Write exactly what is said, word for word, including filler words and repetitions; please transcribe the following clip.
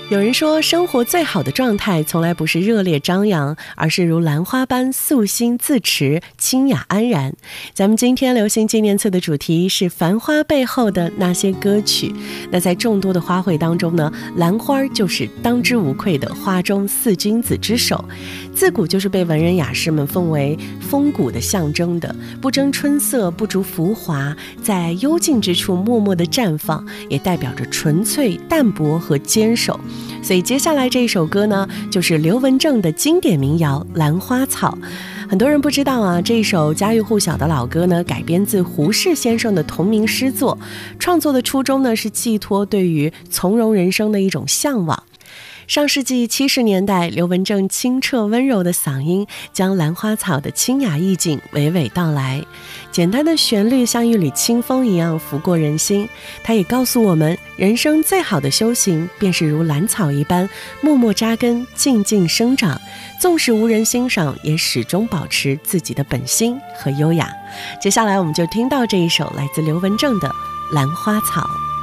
有人说，生活最好的状态从来不是热烈张扬，而是如兰花般素心自持，清雅安然。咱们今天流行纪念册的主题是繁花背后的那些歌曲。那在众多的花卉当中呢，兰花就是当之无愧的花中四君子之首，自古就是被文人雅士们奉为风骨的象征的，不争春色，不逐浮华，在幽静之处默默的绽放，也代表着纯粹、淡泊和坚守。所以接下来这一首歌呢，就是刘文正的经典民谣《兰花草》。很多人不知道啊，这一首家喻户晓的老歌呢，改编自胡适先生的同名诗作，创作的初衷呢，是寄托对于从容人生的一种向往。上世纪七十年代，刘文正清澈温柔的嗓音将兰花草的清雅意境娓娓道来，简单的旋律像一缕清风一样拂过人心。他也告诉我们，人生最好的修行便是如兰草一般默默扎根，静静生长，纵使无人欣赏，也始终保持自己的本心和优雅。接下来我们就听到这一首来自刘文正的《兰花草》。